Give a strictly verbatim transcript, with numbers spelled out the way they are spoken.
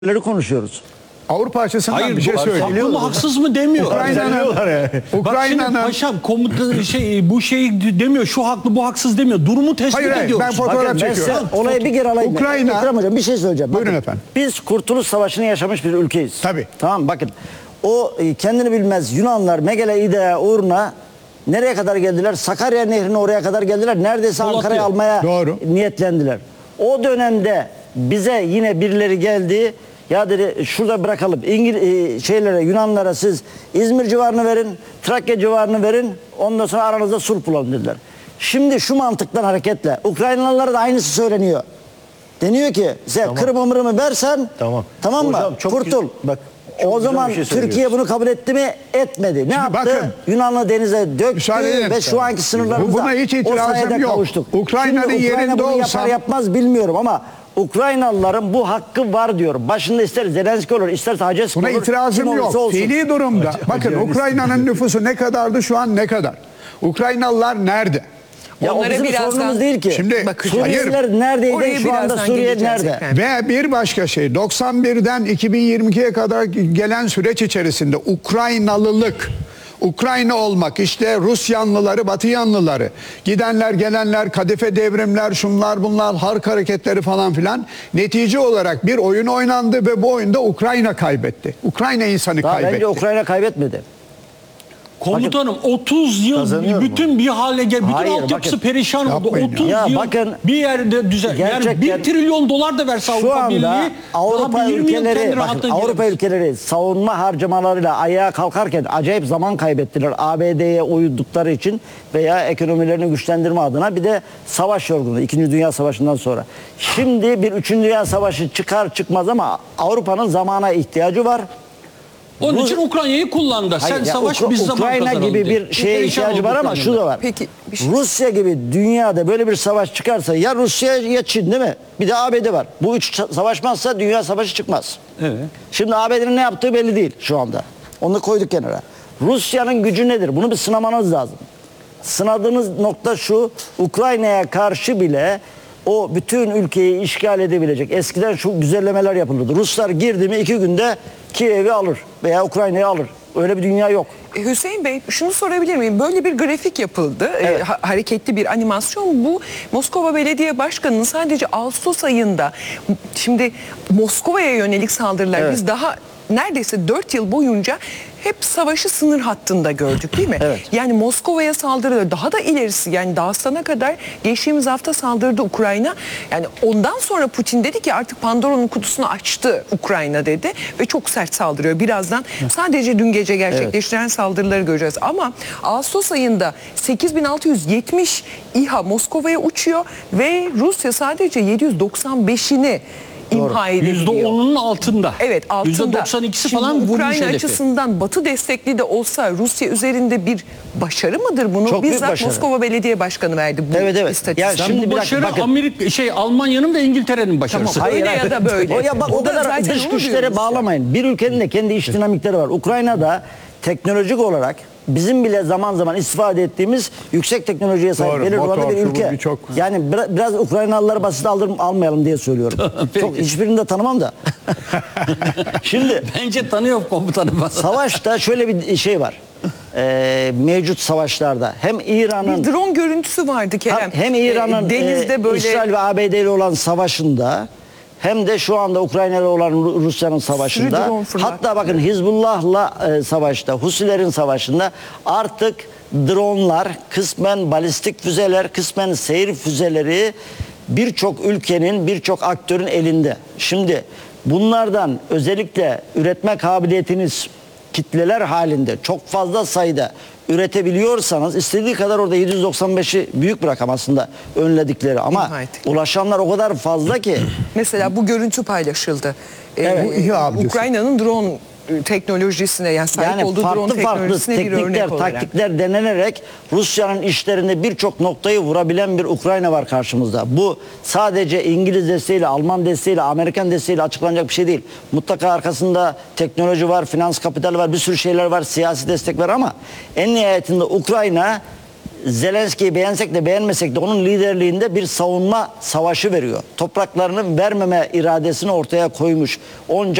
konuşuyoruz. Avrupa açısından Hayır, bir şey söyleyeyim. haklı mı haksız mı demiyor. Ukrayna'nın Ukrayna'nın Paşam komuta şey bu şey demiyor. Şu haklı bu haksız demiyor. Durumu tespit Hayır, hayır, ediyoruz. ben fotoğraf Bakın ben çekiyorum. size olayı bir kere alayım. Ukrayna- Ekrem hocam bir şey söyleyeceğim. Buyurun Bakın, efendim. Biz Kurtuluş Savaşı'nı yaşamış bir ülkeyiz. Tabii. Tamam bakın. O e, kendini bilmez Yunanlar Megale İdea uğruna nereye kadar geldiler? Sakarya Nehri'ne oraya kadar geldiler. Neredeyse Polatya. Ankara'yı almaya Doğru. niyetlendiler. O dönemde bize yine birileri geldi. Ya dedi şurada bırakalım. İngil e, şeylere Yunanlara siz İzmir civarını verin, Trakya civarını verin. Ondan sonra aranızda sulh bulalım dediler. Şimdi şu mantıktan hareketle Ukraynalılara da aynısı söyleniyor. Deniyor ki sen tamam. Kırım'ı mırımı versen tamam, tamam mı? Hocam, çok Kurtul. güzel- bak, çok o güzel zaman bir şey Türkiye söylüyorsun. bunu kabul etti mi? Etmedi. Ne yaptı? bakın, Yunanlı denize döktü müsaade edin. ve şu anki sınırlarımıza Buna hiç o itirazım sayede yok. kavuştuk. Ukrayna'nın Şimdi Ukrayna yerinde bunu olsam- yapar yapmaz bilmiyorum ama Ukraynalıların bu hakkı var diyorum. Başında ister Zelenski olur, isterse Haceski Buna olur. itirazım kim olursa yok. olsun. Fiili durumda. Bakın Ukrayna'nın nüfusu ne kadardı, şu an ne kadar? Ukraynalılar nerede? Ya o Onlara bizim birazdan sorunumuz değil ki. Şimdi- bakacağız. Suriyeliler neredeydi? Oraya Şu anda birazdan Suriye geleceğiz nerede? efendim. Ve bir başka şey, doksan birden iki bin yirmi ikiye kadar gelen süreç içerisinde Ukraynalılık, Ukrayna olmak, işte Rus yanlıları, Batı yanlıları, gidenler gelenler, kadife devrimler, şunlar bunlar, harp hareketleri falan filan, netice olarak bir oyun oynandı ve bu oyunda Ukrayna kaybetti. Ukrayna insanı Daha kaybetti. bence Ukrayna kaybetmedi. Komutanım otuz yıl Kazanıyor bütün bir hale gel, bütün Hayır, altyapısı bakın. perişan oldu. Yapmayın otuz ya. yıl Ya bakın, bir yerde düzen. Yani gerçekten bir trilyon dolar da verse Şu Avrupa anda Birliği Avrupa daha bir yirmi yıl kendi ülkeleri, bakın, rahatına Avrupa gelemez. ülkeleri savunma harcamalarıyla ayağa kalkarken acayip zaman kaybettiler. A B D'ye uydukları için veya ekonomilerini güçlendirme adına, bir de savaş yorgunluğu. İkinci Dünya Savaşı'ndan sonra. Şimdi bir Üçüncü Dünya Savaşı çıkar çıkmaz ama Avrupa'nın zamana ihtiyacı var. Onun Bu- için Ukrayna'yı kullandı. Sen Hayır, ya savaş Ukra- biz zaman Ukrayna kazanalım gibi diye. bir şeye Perişan ihtiyacı var oldu ama şu Ukrayna'da. da var. Peki, bir şey- Rusya gibi dünyada böyle bir savaş çıkarsa ya Rusya ya Çin, değil mi? Bir de A B D var. Bu üç ça- savaşmazsa dünya savaşı çıkmaz. Evet. Şimdi A B D'nin ne yaptığı belli değil şu anda. Onu koyduk kenara. Rusya'nın gücü nedir? Bunu bir sınamanız lazım. Sınadığınız nokta şu: Ukrayna'ya karşı bile o bütün ülkeyi işgal edebilecek. Eskiden şu güzellemeler yapılırdı. Ruslar girdi mi iki günde Kiev'i alır veya Ukrayna'yı alır. Öyle bir dünya yok. E, Hüseyin Bey, şunu sorabilir miyim? Böyle bir grafik yapıldı. E, Evet. ha- hareketli bir animasyon. Bu Moskova Belediye Başkanı'nın sadece Ağustos ayında, şimdi Moskova'ya yönelik saldırılar, Evet. biz daha neredeyse dört yıl boyunca hep savaşı sınır hattında gördük, değil mi? Evet. Yani Moskova'ya saldırılar, daha da ilerisi, yani Dağıstan'a kadar geçtiğimiz hafta saldırdı Ukrayna. Yani ondan sonra Putin dedi ki artık Pandora'nın kutusunu açtı Ukrayna dedi ve çok sert saldırıyor. Birazdan sadece dün gece gerçekleştiren saldırıları göreceğiz. Ama Ağustos ayında sekiz bin altı yüz yetmiş İHA Moskova'ya uçuyor ve Rusya sadece yedi yüz doksan beşini imha edebiliyor. yüzde onunun altında. Evet, altında. yüzde doksan ikisi Şimdi falan vurmuş Ukrayna hedefi. açısından Batı destekli de olsa Rusya üzerinde bir başarı mıdır? Bunu Çok büyük bizzat başarı. Moskova Belediye Başkanı verdi bu Evet, evet. istatistik. Ya Sen şimdi bu bir dakika, başarı bakın. Amerika şey Almanya'nın ve İngiltere'nin başarısı. Tamam, öyle ya da böyle. O, ya bak, o, O da kadar zaten dış onu güçlere diyoruz bağlamayın. Bir ülkenin de kendi iç dinamikleri var. Ukrayna'da teknolojik olarak bizim bile zaman zaman istifade ettiğimiz yüksek teknolojiye sahip Doğru, belirli motor, olan bir şu bu, ülke. birçok- Yani biraz, biraz Ukraynalıları basit aldırım, almayalım diye söylüyorum. Peki. Çok hiçbirini de tanımam da. Şimdi Bence tanıyor komutanım. savaşta şöyle bir şey var. Ee, mevcut savaşlarda hem İran'ın Bir drone görüntüsü vardı Kerem. hem İran'ın Ee, denizde e, böyle İsrail ve A B D ile olan savaşında hem de şu anda Ukrayna ile olan Ru- Rusya'nın savaşında, drone fırlattı. hatta bakın Hizbullah'la e, savaşta, Husilerin savaşında artık dronlar, kısmen balistik füzeler, kısmen seyir füzeleri birçok ülkenin, birçok aktörün elinde. Şimdi bunlardan özellikle üretme kabiliyetiniz kitleler halinde çok fazla sayıda üretebiliyorsanız, istediği kadar orada yedi yüz doksan beşi büyük bir rakam aslında önledikleri ama İmha ettikleri. ulaşanlar o kadar fazla ki. mesela bu görüntü paylaşıldı. Ee, Evet, bu- İHA avcısı. Ukrayna'nın drone teknolojisine, yani sahip Yani olduğu drone farklı farklı teknolojisine bir teknikler, örnek olarak. taktikler denenerek Rusya'nın işlerinde birçok noktayı vurabilen bir Ukrayna var karşımızda. Bu sadece İngiliz desteğiyle, Alman desteğiyle, Amerikan desteğiyle açıklanacak bir şey değil. Mutlaka arkasında teknoloji var, finans kapital var, bir sürü şeyler var, siyasi destek var ama en nihayetinde Ukrayna Zelenski'yi beğensek de beğenmesek de onun liderliğinde bir savunma savaşı veriyor. Topraklarını vermeme iradesini ortaya koymuş. Onca